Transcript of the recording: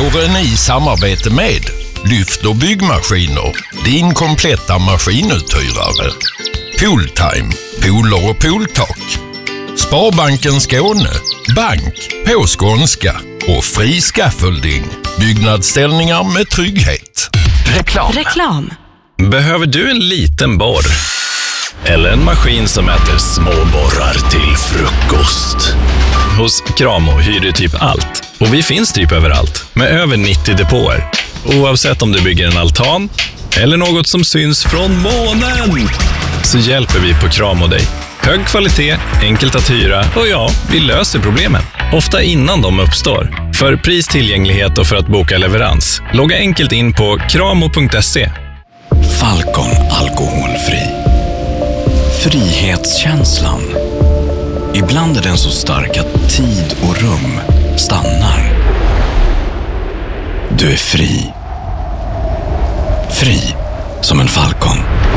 Våren i samarbete med Lyft och byggmaskiner, din kompletta maskinuthyrare. Pooltime, pooler och pooltak. Sparbanken Skåne, bank på skånska. Och Fri Scaffolding, byggnadsställningar med trygghet. Reklam. Behöver du en liten borr? Eller en maskin som äter små borrar till frukost? Hos Kramo hyr du typ allt. Och vi finns typ överallt, med över 90 depåer. Oavsett om du bygger en altan eller något som syns från månen, så hjälper vi på Kramo dig. Hög kvalitet, enkelt att hyra och ja, vi löser problemen. Ofta innan de uppstår. För pris, tillgänglighet och för att boka leverans. Logga enkelt in på kramo.se. Falcon alkoholfri. Frihetskänslan. Ibland är den så stark att tid och rum stannar. Du är fri. Fri som en falcon.